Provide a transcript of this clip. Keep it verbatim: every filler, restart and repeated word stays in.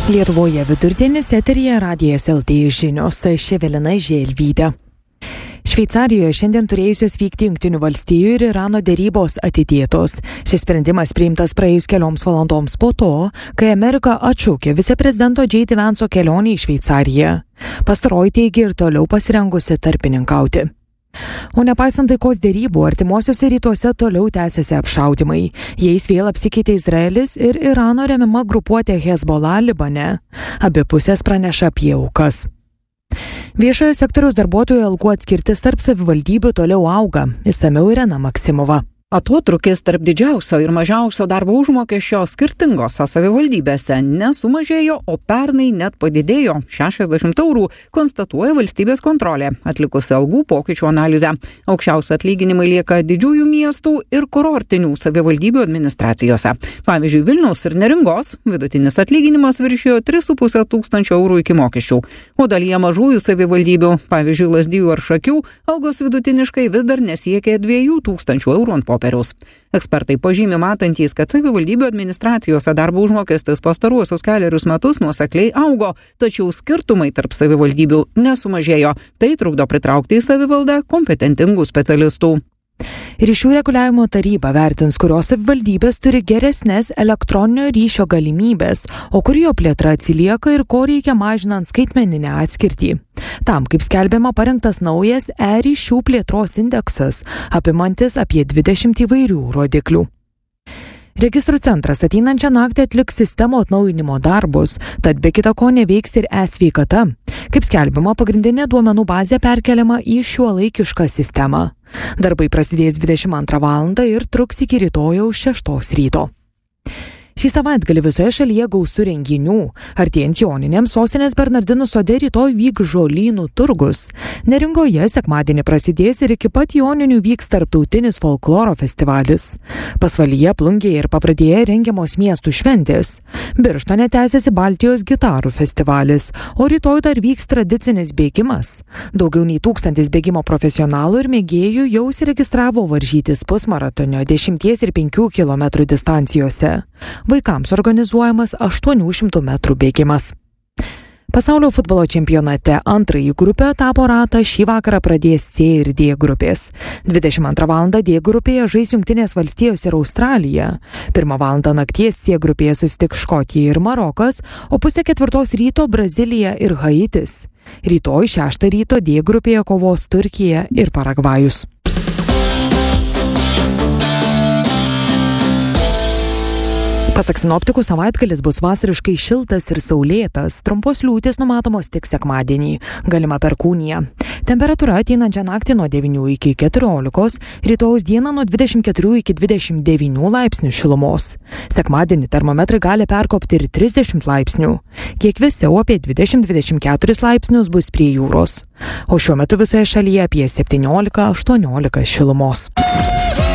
Lietuvoje vidurdienis, eteryje Radijas L T žinios, Evelina Želvytė. Šveicarijoje šiandien turėjusios vykti Jungtinių valstijų ir Irano dėrybos atidėtos. Šis sprendimas priimtas praėjus kelioms valandoms po to, kai Amerika atšaukė viceprezidento J D Vance'o kelionę į Šveicariją. Pastaroji teigė ir toliau pasirengusi tarpininkauti. O nepaisant taikos dėrybų, artimuosiuose rytuose toliau tęsiasi apšaudymai. Jais vėl apsikeitė Izraelis ir Irano remiama grupuotė Hezbollah Libane. Abi pusės praneša apie aukas. Viešojo sektoriaus darbuotojų algų atskirtis tarp savivaldybių toliau auga. Išsamiau Irena Maksimova. Atotrūkis tarp didžiausio ir mažiausio darbo užmokesčio skirtingose savivaldybėse nesumažėjo, o pernai net padidėjo šešiasdešimt eurų, konstatuoja valstybės kontrolė, atlikusi algų pokyčių analizę. Aukščiausi atlyginimai lieka didžiųjų miestų ir kurortinių savivaldybių administracijose. Pavyzdžiui, Vilniaus ir Neringos vidutinis atlyginimas viršijo tris su puse tūkstančio eurų iki mokesčių, o dalyje mažųjų savivaldybių, pavyzdžiui, Lazdijų ar Šakių, algos vidutiniškai vis dar nesiekė dviejų tūkstančių eurų ant popieriaus. Ekspertai pažymi matantys, kad savivaldybių administracijose darbo užmokestis pastaruosius kelerius metus nuosekliai augo, tačiau skirtumai tarp savivaldybių nesumažėjo. Tai trukdo pritraukti į savivaldą kompetentingų specialistų. Ryšių reguliavimo taryba vertins, kurios savivaldybės turi geresnės elektroninio ryšio galimybės, o kur jo plėtra atsilieka ir ko reikia mažinant skaitmeninę atskirtį. Tam, kaip skelbiama, parengtas naujas e-ryšių plėtros indeksas, apimantis apie dvidešimt įvairių rodiklių. Registrų centras ateinančią naktį atliks sistemo atnaujinimo darbus, tad be kita ko neveiks ir e-sveikata. Kaip skelbiama, pagrindinė duomenų bazė perkeliama į šiuolaikišką sistemą. Darbai prasidės dvidešimt antrą valandą ir truks iki rytojaus šeštos ryto. Šį savaitgalį visoje šalyje gausu renginių. Artėjant Joninėms, sostinės Bernardinų sode rytoj vyks žolynų turgus. Neringoje sekmadienį prasidės ir iki pat Joninių vyks tarptautinis folkloro festivalis. Pasvalyje, Plungėje ir Pabradėje rengiamos miestų šventės. Birštone tęsiasi Baltijos gitarų festivalis, o rytoj dar vyks tradicinis bėgimas. Daugiau nei tūkstantis bėgimo profesionalų ir mėgėjų jau užsiregistravo varžytis pusmaratonio dešimties ir penkių kilometrų distancijose. Vaikams organizuojamas aštuonių šimtų metrų bėgimas. Pasaulio futbolo čempionate antrąjį grupę etapo ratą šį vakarą pradės C ir D grupės. dvidešimt antrą valandą D grupėje žais Jungtinės valstijos ir Australija. Pirmą valandą nakties C grupėje susitiks Škotija ir Marokas, o pusę ketvirtos ryto Brazilija ir Haitis. Rytoj šeštą ryto D grupėje kovos Turkija ir Paragvajus. Pasak sinoptikų, savaitgalis bus vasariškai šiltas ir saulėtas, trumpos liūtys numatomos tik sekmadienį, galima perkūnija. Temperatūra ateinančią naktį nuo devynių iki keturiolikos, rytojaus dieną nuo dvidešimt keturių iki dvidešimt devynių laipsnių šilumos. Sekmadienį termometrai gali perkopti ir trisdešimt laipsnių. Kiek vėsiau apie dvidešimt dvidešimt keturis laipsnius bus prie jūros. O šiuo metu visoje šalyje apie septyniolika aštuoniolika šilumos.